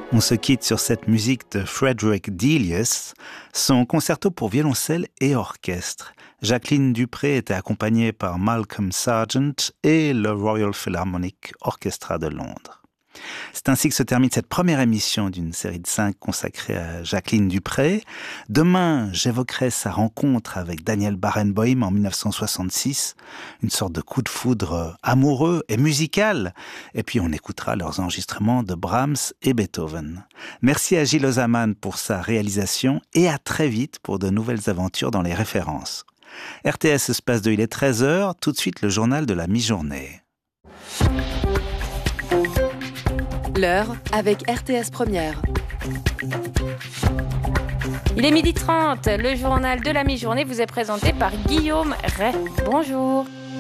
On se quitte sur cette musique de Frederick Delius, son concerto pour violoncelle et orchestre. Jacqueline Dupré était accompagnée par Malcolm Sargent et le Royal Philharmonic Orchestra de Londres. C'est ainsi que se termine cette première émission d'une série de 5 consacrée à Jacqueline Dupré. Demain, j'évoquerai sa rencontre avec Daniel Barenboim en 1966, une sorte de coup de foudre amoureux et musical. Et puis on écoutera leurs enregistrements de Brahms et Beethoven. Merci à Gilles Ozaman pour sa réalisation et à très vite pour de nouvelles aventures dans les références. RTS Espace 2, il est 13h, tout de suite le journal de la mi-journée. L'heure avec RTS Première. Il est 12h30, le journal de la mi-journée vous est présenté par Guillaume Ray. Bonjour.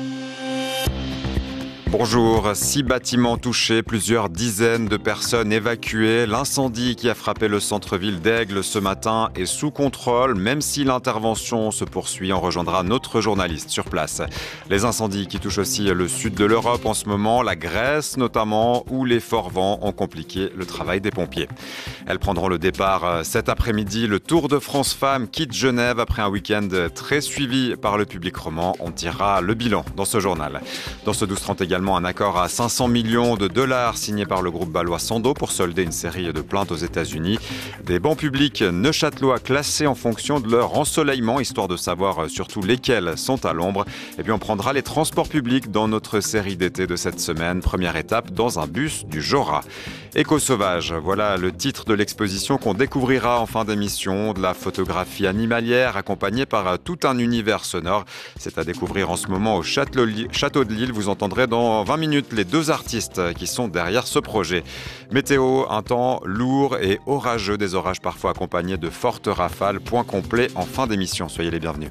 Bonjour, 6 bâtiments touchés, plusieurs dizaines de personnes évacuées. L'incendie qui a frappé le centre-ville d'Aigle ce matin est sous contrôle, même si l'intervention se poursuit. On rejoindra notre journaliste sur place. Les incendies qui touchent aussi le sud de l'Europe en ce moment, la Grèce notamment, où les forts vents ont compliqué le travail des pompiers. Elles prendront le départ cet après-midi. Le Tour de France Femmes quitte Genève après un week-end très suivi par le public roman. On tirera le bilan dans ce journal. Dans ce 12-30 également, un accord à 500 millions de dollars signé par le groupe bâlois Sando pour solder une série de plaintes aux États-Unis. Des bancs publics neuchâtelois classés en fonction de leur ensoleillement, histoire de savoir surtout lesquels sont à l'ombre. Et puis on prendra les transports publics dans notre série d'été de cette semaine. Première étape dans un bus du Jora. Éco-sauvage, voilà le titre de l'exposition qu'on découvrira en fin d'émission. De la photographie animalière accompagnée par tout un univers sonore. C'est à découvrir en ce moment au Château de Lille. Vous entendrez dans 20 minutes les 2 artistes qui sont derrière ce projet. Météo, un temps lourd et orageux, des orages parfois accompagnés de fortes rafales. Point complet en fin d'émission. Soyez les bienvenus.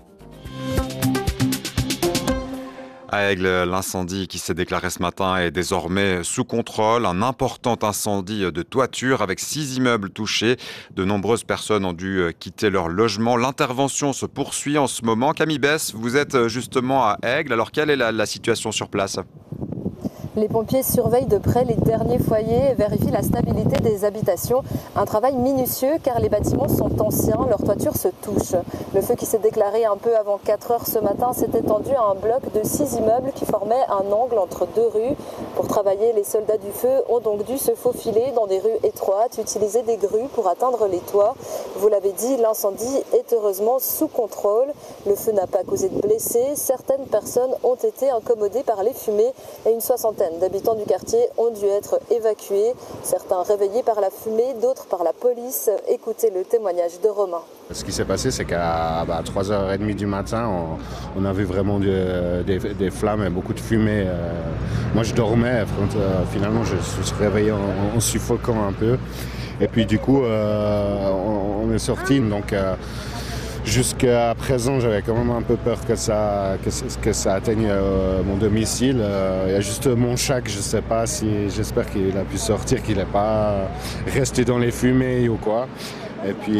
À Aigle, l'incendie qui s'est déclaré ce matin est désormais sous contrôle. Un important incendie de toiture avec 6 immeubles touchés. De nombreuses personnes ont dû quitter leur logement. L'intervention se poursuit en ce moment. Camille Bess, vous êtes justement à Aigle. Alors quelle est la situation sur place ? Les pompiers surveillent de près les derniers foyers et vérifient la stabilité des habitations. Un travail minutieux car les bâtiments sont anciens, leurs toitures se touchent. Le feu qui s'est déclaré un peu avant 4 heures ce matin s'est étendu à un bloc de 6 immeubles qui formaient un angle entre 2 rues. Pour travailler, les soldats du feu ont donc dû se faufiler dans des rues étroites, utiliser des grues pour atteindre les toits. Vous l'avez dit, l'incendie est heureusement sous contrôle. Le feu n'a pas causé de blessés. Certaines personnes ont été incommodées par les fumées et une soixantaine d'habitants du quartier ont dû être évacués. Certains réveillés par la fumée, d'autres par la police. Écoutez le témoignage de Romain. Ce qui s'est passé, c'est qu'à 3h30 du matin, on a vu vraiment des flammes et beaucoup de fumée. Moi, je dormais. Finalement, je suis réveillé en suffoquant un peu. Et puis, du coup, on est sortis. Donc, jusqu'à présent, j'avais quand même un peu peur que ça atteigne mon domicile. Il y a juste mon chat que je ne sais pas si... J'espère qu'il a pu sortir, qu'il n'est pas resté dans les fumées ou quoi. Et puis,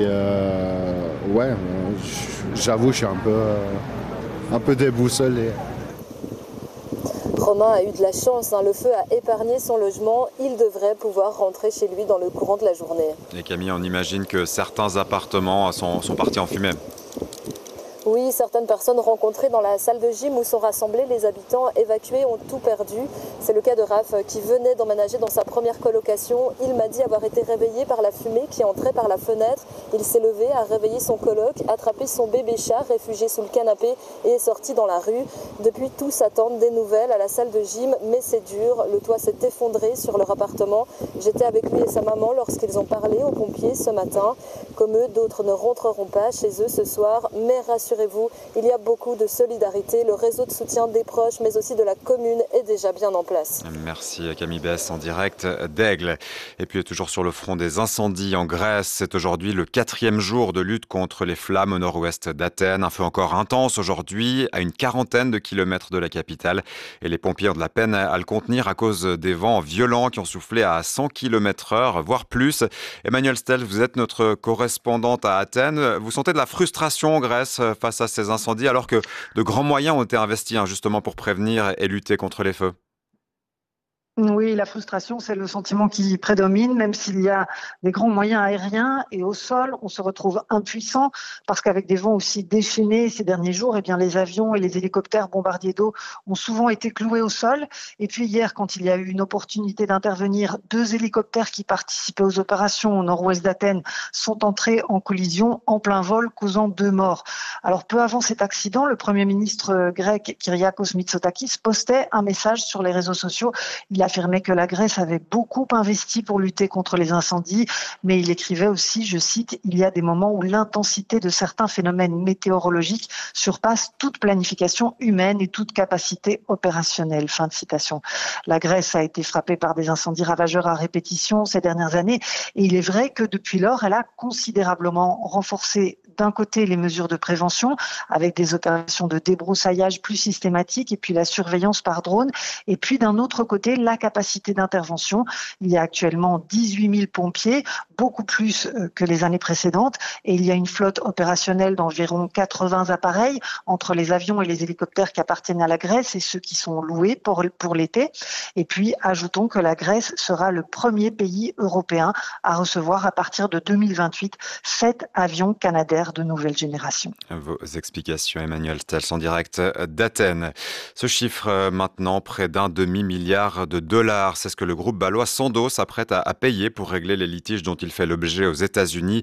j'avoue, je suis un peu déboussolé. Romain a eu de la chance, le feu a épargné son logement. Il devrait pouvoir rentrer chez lui dans le courant de la journée. Et Camille, on imagine que certains appartements sont partis en fumée. Oui, certaines personnes rencontrées dans la salle de gym où sont rassemblés les habitants évacués ont tout perdu. C'est le cas de Raph qui venait d'emménager dans sa première colocation. Il m'a dit avoir été réveillé par la fumée qui entrait par la fenêtre. Il s'est levé, a réveillé son coloc, attrapé son bébé chat réfugié sous le canapé et est sorti dans la rue. Depuis, tous attendent des nouvelles à la salle de gym, mais c'est dur. Le toit s'est effondré sur leur appartement. J'étais avec lui et sa maman lorsqu'ils ont parlé aux pompiers ce matin. Comme eux, d'autres ne rentreront pas chez eux ce soir, mais rassurez-vous, il y a beaucoup de solidarité. Le réseau de soutien des proches, mais aussi de la commune, est déjà bien en place. Merci Camille Bess en direct d'Aigle. Et puis toujours sur le front des incendies en Grèce, c'est aujourd'hui le 4e jour de lutte contre les flammes au nord-ouest d'Athènes. Un feu encore intense aujourd'hui, à une 40aine de kilomètres de la capitale. Et les pompiers ont de la peine à le contenir à cause des vents violents qui ont soufflé à 100 km/h, voire plus. Emmanuel Stel, vous êtes notre correspondante à Athènes. Vous sentez de la frustration en Grèce face à ces incendies alors que de grands moyens ont été investis justement pour prévenir et lutter contre les feux? Oui, la frustration, c'est le sentiment qui prédomine, même s'il y a des grands moyens aériens et au sol, on se retrouve impuissant parce qu'avec des vents aussi déchaînés ces derniers jours, eh bien, les avions et les hélicoptères bombardiers d'eau ont souvent été cloués au sol. Et puis hier, quand il y a eu une opportunité d'intervenir, 2 hélicoptères qui participaient aux opérations au nord-ouest d'Athènes sont entrés en collision en plein vol, causant 2 morts. Alors, peu avant cet accident, le Premier ministre grec Kyriakos Mitsotakis postait un message sur les réseaux sociaux. Il affirmait que la Grèce avait beaucoup investi pour lutter contre les incendies, mais il écrivait aussi, je cite, « Il y a des moments où l'intensité de certains phénomènes météorologiques surpasse toute planification humaine et toute capacité opérationnelle ». Fin de citation. La Grèce a été frappée par des incendies ravageurs à répétition ces dernières années et il est vrai que depuis lors, elle a considérablement renforcé d'un côté les mesures de prévention avec des opérations de débroussaillage plus systématiques et puis la surveillance par drone et puis d'un autre côté la capacité d'intervention. Il y a actuellement 18 000 pompiers, beaucoup plus que les années précédentes et il y a une flotte opérationnelle d'environ 80 appareils entre les avions et les hélicoptères qui appartiennent à la Grèce et ceux qui sont loués pour l'été. Et puis ajoutons que la Grèce sera le premier pays européen à recevoir à partir de 2028 7 avions Canadair de nouvelle génération. Vos explications, Emmanuel Stels, en direct d'Athènes. Ce chiffre maintenant, près d'1 demi-milliard de dollars, c'est ce que le groupe bâlois Sandoz s'apprête à payer pour régler les litiges dont il fait l'objet aux États-Unis.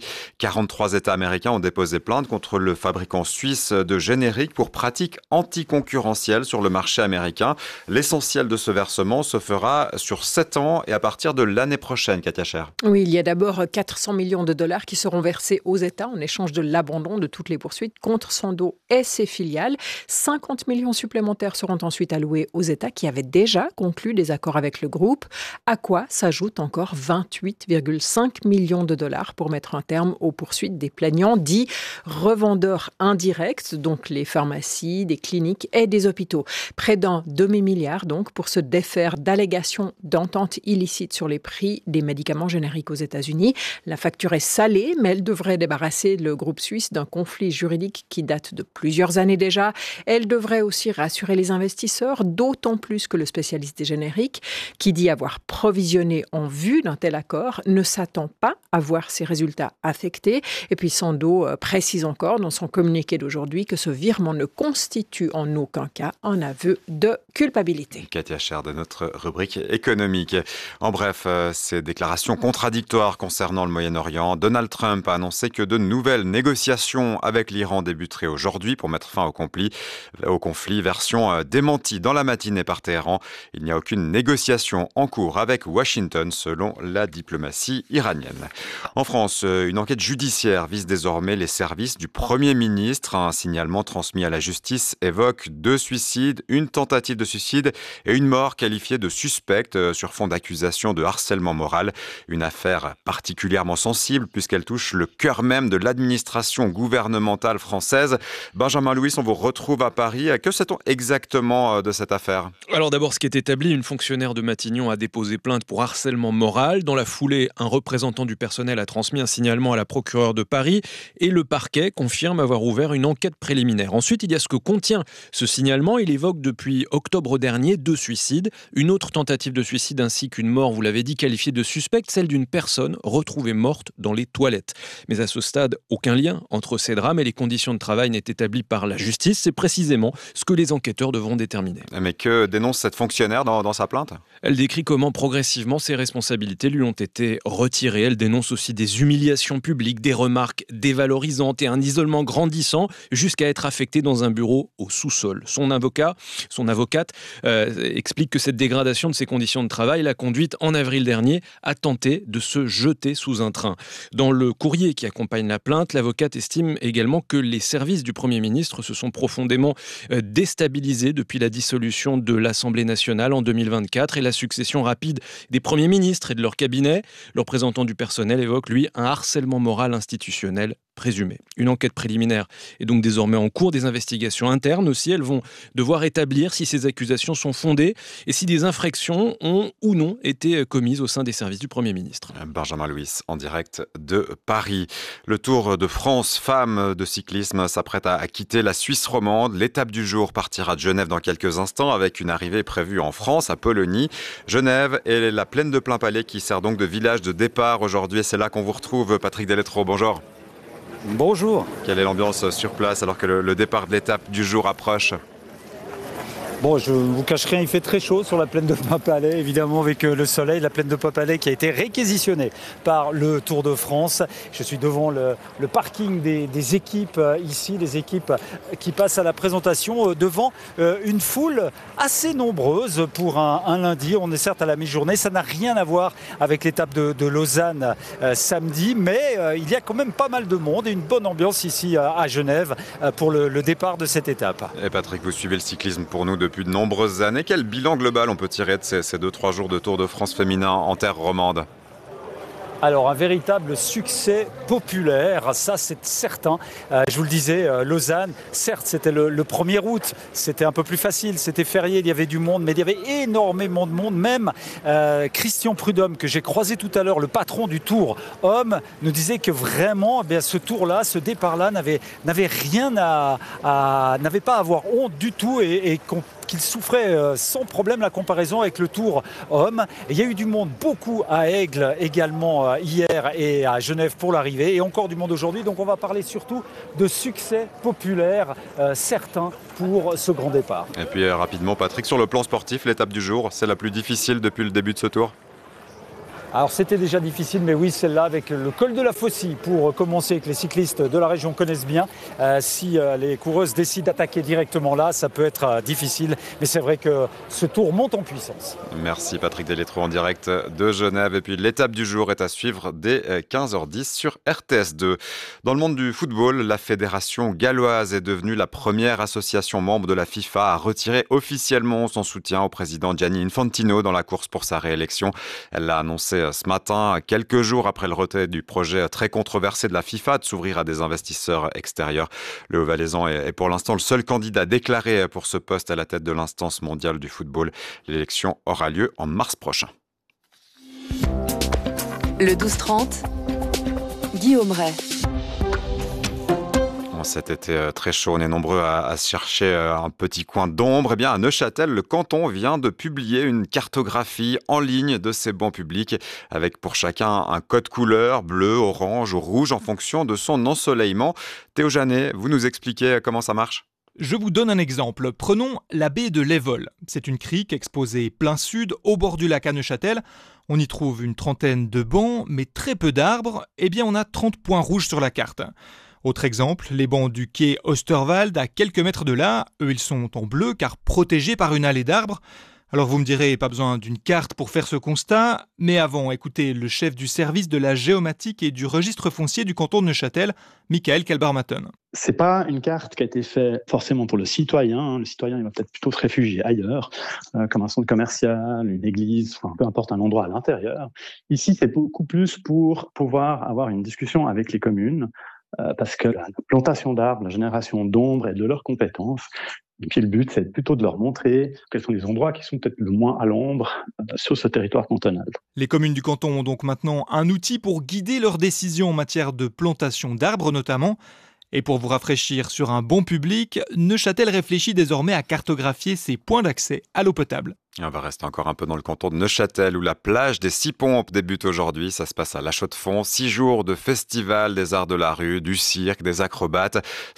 43 États américains ont déposé plainte contre le fabricant suisse de génériques pour pratiques anticoncurrentielles sur le marché américain. L'essentiel de ce versement se fera sur 7 ans et à partir de l'année prochaine, Katia Scher. Oui, il y a d'abord 400 millions de dollars qui seront versés aux États en échange de l'abandon de toutes les poursuites contre Sandoz et ses filiales. 50 millions supplémentaires seront ensuite alloués aux États qui avaient déjà conclu des accords avec le groupe, à quoi s'ajoutent encore 28,5 millions de dollars pour mettre un terme aux poursuites des plaignants dits revendeurs indirects, donc les pharmacies, des cliniques et des hôpitaux. Près d'1 demi-milliard donc pour se défaire d'allégations d'entente illicite sur les prix des médicaments génériques aux États-Unis. La facture est salée, mais elle devrait débarrasser le groupe suisse d'un conflit juridique qui date de plusieurs années déjà. Elle devrait aussi rassurer les investisseurs, d'autant plus que le spécialiste des génériques, qui dit avoir provisionné en vue d'un tel accord, ne s'attend pas à voir ses résultats affectés. Et puis Sandoz précise encore dans son communiqué d'aujourd'hui que ce virement ne constitue en aucun cas un aveu de culpabilité. Katia Scher de notre rubrique économique. En bref, ces déclarations contradictoires concernant le Moyen-Orient, Donald Trump a annoncé que de nouvelles négociations avec l'Iran débuteraient aujourd'hui pour mettre fin au conflit. Version démentie dans la matinée par Téhéran. Il n'y a aucune négociation en cours avec Washington selon la diplomatie iranienne. En France, une enquête judiciaire vise désormais les services du Premier ministre. Un signalement transmis à la justice évoque 2 suicides, une tentative de suicide et une mort qualifiée de suspecte sur fond d'accusation de harcèlement moral. Une affaire particulièrement sensible puisqu'elle touche le cœur même de l'administration gouvernementale française. Benjamin Louis, on vous retrouve à Paris. Que sait-on exactement de cette affaire ? Alors d'abord, ce qui est établi, une fonctionnaire de Matignon a déposé plainte pour harcèlement moral. Dans la foulée, un représentant du personnel a transmis un signalement à la procureure de Paris et le parquet confirme avoir ouvert une enquête préliminaire. Ensuite, il y a ce que contient ce signalement. Il évoque depuis octobre dernier 2 suicides, une autre tentative de suicide ainsi qu'une mort, vous l'avez dit, qualifiée de suspecte, celle d'une personne retrouvée morte dans les toilettes. Mais à ce stade, aucun lien entre ces drames et les conditions de travail n'est établi par la justice. C'est précisément ce que les enquêteurs devront déterminer. Mais que dénonce cette fonctionnaire dans sa plainte ? Elle décrit comment progressivement ses responsabilités lui ont été retirées. Elle dénonce aussi des humiliations publiques, des remarques dévalorisantes et un isolement grandissant jusqu'à être affectée dans un bureau au sous-sol. Son avocate explique que cette dégradation de ses conditions de travail l'a conduite en avril dernier à tenter de se jeter sous un train. Dans le courrier qui accompagne la plainte, l'avocate estime également que les services du Premier ministre se sont profondément déstabilisés depuis la dissolution de l'Assemblée nationale en 2024 et la succession rapide des premiers ministres et de leur cabinet. Le représentant du personnel évoque, lui, un harcèlement moral institutionnel présumée. Une enquête préliminaire est donc désormais en cours, des investigations internes aussi. Elles vont devoir établir si ces accusations sont fondées et si des infractions ont ou non été commises au sein des services du Premier ministre. Benjamin Louis en direct de Paris. Le Tour de France femmes de cyclisme s'apprête à quitter la Suisse romande. L'étape du jour partira de Genève dans quelques instants avec une arrivée prévue en France, à Pologny. Genève est la plaine de Plainpalais qui sert donc de village de départ aujourd'hui. Et c'est là qu'on vous retrouve, Patrick Deletreau. Bonjour. Bonjour. Quelle est l'ambiance sur place alors que le départ de l'étape du jour approche ? Bon, je ne vous cache rien, il fait très chaud sur la plaine de Plainpalais, évidemment avec le soleil. La plaine de Plainpalais qui a été réquisitionnée par le Tour de France. Je suis devant le parking des équipes ici, des équipes qui passent à la présentation devant une foule assez nombreuse pour un lundi. On est certes à la mi-journée, ça n'a rien à voir avec l'étape de Lausanne samedi, mais il y a quand même pas mal de monde et une bonne ambiance ici à Genève pour le départ de cette étape. Et Patrick, vous suivez le cyclisme pour nous depuis de nombreuses années. Quel bilan global on peut tirer de ces 2-3 jours de Tour de France féminin en terre romande ? Alors, un véritable succès populaire, ça c'est certain. Je vous le disais, Lausanne, certes c'était le 1er août, c'était un peu plus facile, c'était férié, il y avait du monde, mais il y avait énormément de monde. Même Christian Prudhomme, que j'ai croisé tout à l'heure, le patron du Tour Homme, nous disait que vraiment, ce tour-là, ce départ-là n'avait pas à avoir honte du tout et qu'il souffrait sans problème la comparaison avec le Tour Homme. Et il y a eu du monde, beaucoup à Aigle également hier et à Genève pour l'arrivée et encore du monde aujourd'hui. Donc on va parler surtout de succès populaire certain pour ce grand départ. Et puis rapidement Patrick, sur le plan sportif, l'étape du jour, c'est la plus difficile depuis le début de ce tour ? Alors c'était déjà difficile, mais oui, celle-là avec le col de la Faucille pour commencer, que les cyclistes de la région connaissent bien. Si les coureuses décident d'attaquer directement là, ça peut être difficile, mais c'est vrai que ce tour monte en puissance. Merci Patrick Deletreau en direct de Genève. Et puis l'étape du jour est à suivre dès 15h10 sur RTS2. Dans le monde du football, la fédération galloise est devenue la première association membre de la FIFA à retirer officiellement son soutien au président Gianni Infantino dans la course pour sa réélection. Elle l'a annoncé ce matin, quelques jours après le retrait du projet très controversé de la FIFA de s'ouvrir à des investisseurs extérieurs. Le Haut-Valaisan est pour l'instant le seul candidat déclaré pour ce poste à la tête de l'instance mondiale du football. L'élection aura lieu en mars prochain. Le 12-30, Guillaume Ray. Cet été très chaud, on est nombreux à chercher un petit coin d'ombre. Eh bien, à Neuchâtel, le canton vient de publier une cartographie en ligne de ces bancs publics avec pour chacun un code couleur, bleu, orange ou rouge en fonction de son ensoleillement. Théo Janet, vous nous expliquez comment ça marche ? Je vous donne un exemple. Prenons la baie de l'Évole. C'est une crique exposée plein sud, au bord du lac à Neuchâtel. On y trouve une trentaine de bancs, mais très peu d'arbres. Eh bien, on a 30 points rouges sur la carte. Autre exemple, les bancs du quai Osterwald, à quelques mètres de là, eux ils sont en bleu car protégés par une allée d'arbres. Alors vous me direz, pas besoin d'une carte pour faire ce constat, mais avant, écoutez le chef du service de la géomatique et du registre foncier du canton de Neuchâtel, Michael Kalbarmaton. C'est pas une carte qui a été faite forcément pour le citoyen. Le citoyen, il va peut-être plutôt se réfugier ailleurs, comme un centre commercial, une église, enfin, peu importe un endroit à l'intérieur. Ici, c'est beaucoup plus pour pouvoir avoir une discussion avec les communes, parce que la plantation d'arbres, la génération d'ombre et de leurs compétences. Et puis le but, c'est plutôt de leur montrer quels sont les endroits qui sont peut-être le moins à l'ombre sur ce territoire cantonal. Les communes du canton ont donc maintenant un outil pour guider leurs décisions en matière de plantation d'arbres notamment. Et pour vous rafraîchir sur un bon public, Neuchâtel réfléchit désormais à cartographier ses points d'accès à l'eau potable. On va rester encore un peu dans le canton de Neuchâtel où la plage des 6 pompes débute aujourd'hui. Ça se passe à La Chaux-de-Fonds. 6 jours de festival des arts de la rue, du cirque, des acrobates.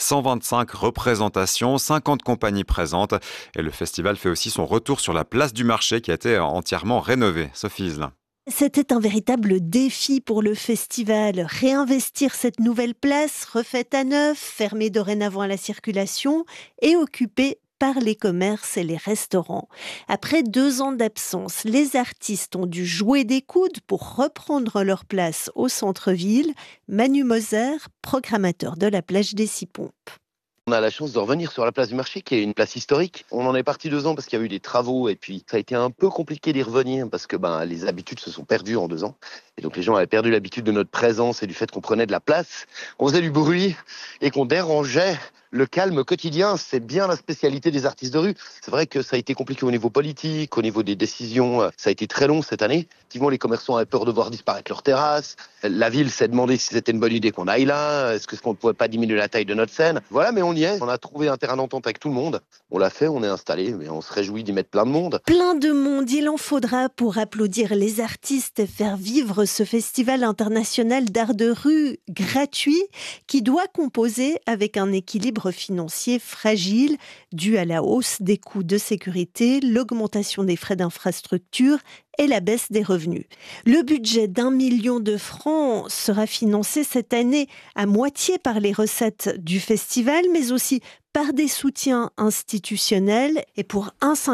125 représentations, 50 compagnies présentes. Et le festival fait aussi son retour sur la place du marché qui a été entièrement rénovée. Sophie Isle. C'était un véritable défi pour le festival. Réinvestir cette nouvelle place, refaite à neuf, fermée dorénavant à la circulation et occupée par les commerces et les restaurants. Après 2 ans d'absence, les artistes ont dû jouer des coudes pour reprendre leur place au centre-ville. Manu Moser, programmateur de la plage des 6 pompes. On a la chance de revenir sur la place du marché, qui est une place historique. On en est parti 2 ans parce qu'il y a eu des travaux et puis ça a été un peu compliqué d'y revenir parce que les habitudes se sont perdues en 2 ans. Et donc les gens avaient perdu l'habitude de notre présence et du fait qu'on prenait de la place, qu'on faisait du bruit et qu'on dérangeait le calme quotidien. C'est bien la spécialité des artistes de rue. C'est vrai que ça a été compliqué au niveau politique, au niveau des décisions. Ça a été très long cette année. Effectivement, les commerçants avaient peur de voir disparaître leurs terrasses. La ville s'est demandé si c'était une bonne idée qu'on aille là. Est-ce qu'on ne pouvait pas diminuer la taille de notre scène? Voilà, mais on y est. On a trouvé un terrain d'entente avec tout le monde. On l'a fait, on est installé, mais on se réjouit d'y mettre plein de monde. Plein de monde, il en faudra pour applaudir les artistes et faire vivre ce festival international d'art de rue gratuit qui doit composer avec un équilibre financier fragile dû à la hausse des coûts de sécurité, l'augmentation des frais d'infrastructure et la baisse des revenus. Le budget d'1 million de francs sera financé cette année à moitié par les recettes du festival, mais aussi par des soutiens institutionnels et pour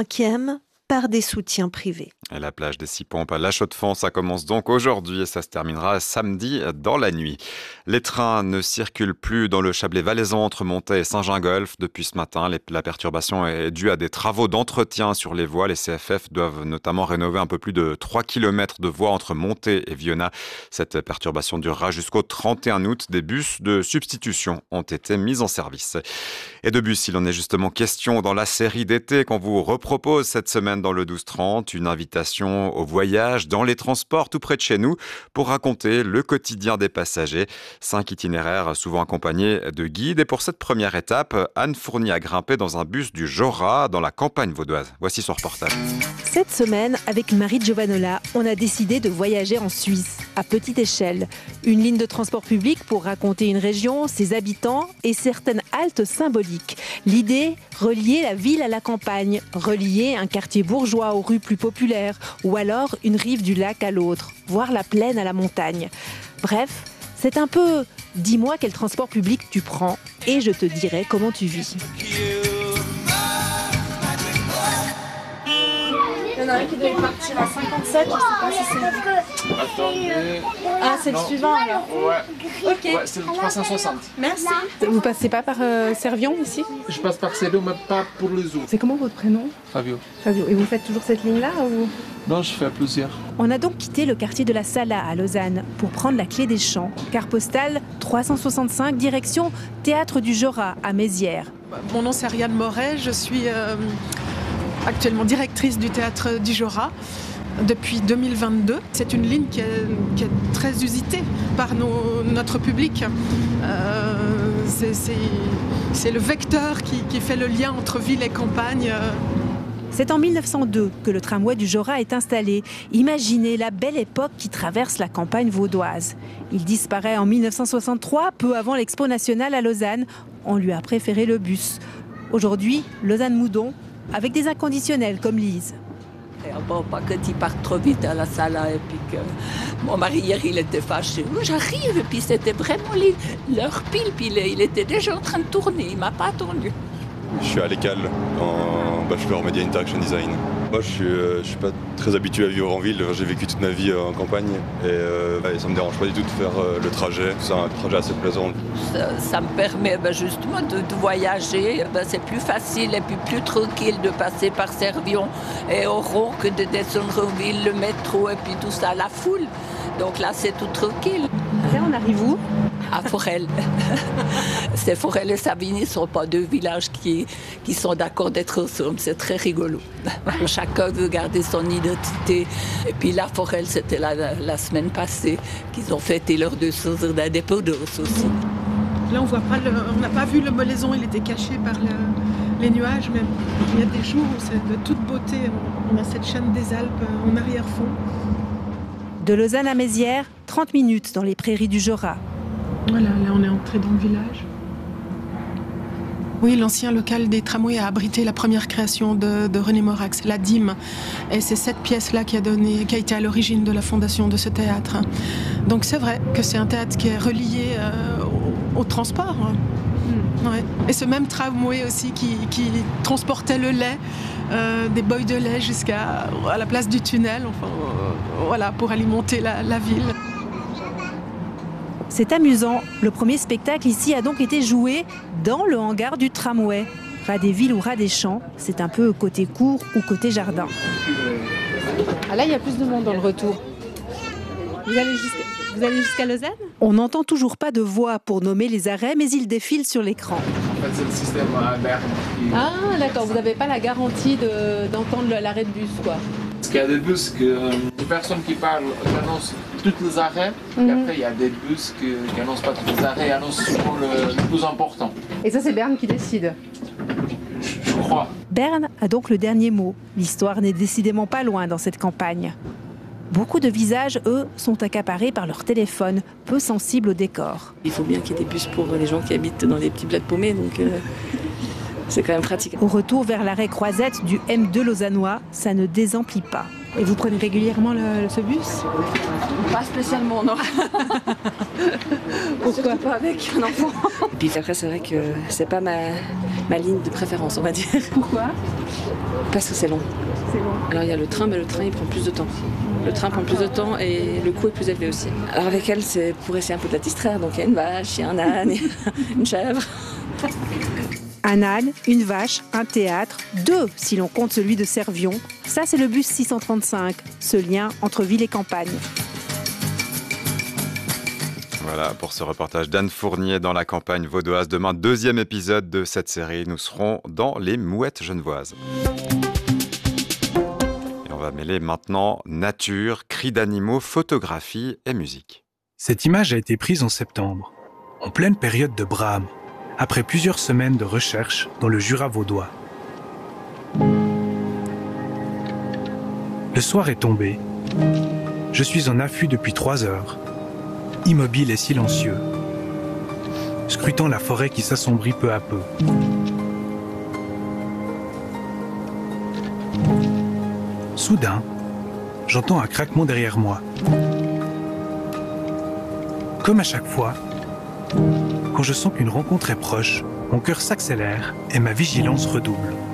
1/5 par des soutiens privés. Et la plage des 6 Pompes à La Chaux-de-Fonds, ça commence donc aujourd'hui et ça se terminera samedi dans la nuit. Les trains ne circulent plus dans le Chablais valaisan entre Montet et Saint-Gingolph depuis ce matin. La perturbation est due à des travaux d'entretien sur les voies. Les CFF doivent notamment rénover un peu plus de 3 km de voies entre Montet et Vionnat. Cette perturbation durera jusqu'au 31 août. Des bus de substitution ont été mis en service. Et de bus, il en est justement question dans la série d'été qu'on vous repropose cette semaine dans le 12-30, une invitation au voyage dans les transports tout près de chez nous pour raconter le quotidien des passagers. 5 itinéraires souvent accompagnés de guides. Et pour cette première étape, Anne Fournier a grimpé dans un bus du Jorat dans la campagne vaudoise. Voici son reportage. Cette semaine, avec Marie Giovanola, on a décidé de voyager en Suisse, à petite échelle. Une ligne de transport public pour raconter une région, ses habitants et certaines haltes symboliques. L'idée, relier la ville à la campagne, relier un quartier bourgeois aux rues plus populaires, ou alors une rive du lac à l'autre, voir la plaine à la montagne. Bref, c'est un peu « dis-moi quel transport public tu prends et je te dirai comment tu vis ». Il y en a un qui doit partir à 57, je sais pas si c'est... Attendez... Ah, c'est le suivant alors. Ouais. Ok. Ouais, c'est le 360. Merci. Vous passez pas par Servion ici? Je passe par Servion, mais pas pour le zoo. C'est comment votre prénom? Fabio. Fabio. Et vous faites toujours cette ligne-là ou... Non, je fais plusieurs. On a donc quitté le quartier de la Sala à Lausanne pour prendre la clé des champs. Carte postale 365, direction Théâtre du Jorat à Mézières. Mon nom c'est Ariane Moret, je suis actuellement directrice du Théâtre du Jorat depuis 2022. C'est une ligne qui est très usitée par notre public. C'est le vecteur qui fait le lien entre ville et campagne. C'est en 1902 que le tramway du Jorat est installé. Imaginez la belle époque qui traverse la campagne vaudoise. Il disparaît en 1963, peu avant l'Expo nationale à Lausanne. On lui a préféré le bus. Aujourd'hui, Lausanne-Moudon, avec des inconditionnels comme Lise. Bon, pas que tu partes trop vite à la salle et puis que mon mari hier il était fâché. J'arrive et puis c'était vraiment l'heure pile, puis il était déjà en train de tourner, il m'a pas attendu. Je suis à l'ECAL en bachelor Media Interaction Design. Moi je suis pas très habitué à vivre en ville, j'ai vécu toute ma vie en campagne et ça me dérange pas du tout de faire le trajet, c'est un trajet assez plaisant. Ça me permet justement de voyager, c'est plus facile et puis plus tranquille de passer par Servion et Oron que de descendre en ville, le métro et puis tout ça, la foule. Donc là c'est tout tranquille. Là on arrive où? À Forel. C'est Forel et Savigny ne sont pas deux villages qui sont d'accord d'être ensemble. C'est très rigolo. Chacun veut garder son identité. Et puis là, Forel, c'était la semaine passée qu'ils ont fêté leurs 200 ans d'indépendance aussi. Là, on n'a pas vu le Molaison, il était caché par les nuages. Mais il y a des jours où c'est de toute beauté. On a cette chaîne des Alpes en arrière-fond. De Lausanne à Mézières, 30 minutes dans les prairies du Jorat. Voilà, là on est entré dans le village. Oui, l'ancien local des tramways a abrité la première création de René Morax, la Dîme. Et c'est cette pièce-là qui a été à l'origine de la fondation de ce théâtre. Donc c'est vrai que c'est un théâtre qui est relié au transport. Ouais. Et ce même tramway aussi qui transportait le lait, des boys de lait jusqu'à la place du tunnel, voilà, pour alimenter la ville. C'est amusant. Le premier spectacle ici a donc été joué dans le hangar du tramway. Ras des villes ou ras des champs, c'est un peu côté cour ou côté jardin. Ah là, il y a plus de monde dans le retour. Vous allez jusqu'à Lausanne? On n'entend toujours pas de voix pour nommer les arrêts, mais ils défilent sur l'écran. En fait, c'est le système Berne. Ah, d'accord, vous n'avez pas la garantie d'entendre l'arrêt de bus, quoi. Parce qu'il y a des bus que les personnes qui parlent annoncent tous les arrêts, et après il y a des bus qui n'annoncent pas tous les arrêts, et annoncent souvent le plus important. Et ça, c'est Berne qui décide? Je crois. Berne a donc le dernier mot. L'histoire n'est décidément pas loin dans cette campagne. Beaucoup de visages, eux, sont accaparés par leur téléphone, peu sensibles au décor. Il faut bien qu'il y ait des bus pour les gens qui habitent dans les petits bleds paumés, donc c'est quand même pratique. Au retour vers l'arrêt Croisette du M2 lausannois, ça ne désemplit pas. Et vous prenez régulièrement ce bus? Pas spécialement, non. Pourquoi? Pas avec un enfant. Puis après, c'est vrai que c'est pas ma ligne de préférence, on va dire. Pourquoi? Parce que c'est long. C'est long. Alors il y a le train, mais le train il prend plus de temps. Le train prend plus de temps et le coût est plus élevé aussi. Alors avec elle, c'est pour essayer un peu de la distraire. Donc il y a une vache, il y a un âne, une chèvre. Un âne, une vache, un théâtre, 2 si l'on compte celui de Servion. Ça, c'est le bus 635, ce lien entre ville et campagne. Voilà pour ce reportage d'Anne Fournier dans la campagne vaudoise. Demain, 2e épisode de cette série. Nous serons dans les Mouettes genevoises. Et on va mêler maintenant nature, cris d'animaux, photographie et musique. Cette image a été prise en septembre, en pleine période de brame, après plusieurs semaines de recherche dans le Jura vaudois. Le soir est tombé. Je suis en affût depuis 3 heures, immobile et silencieux, scrutant la forêt qui s'assombrit peu à peu. Soudain, j'entends un craquement derrière moi. Comme à chaque fois, quand je sens qu'une rencontre est proche, mon cœur s'accélère et ma vigilance redouble.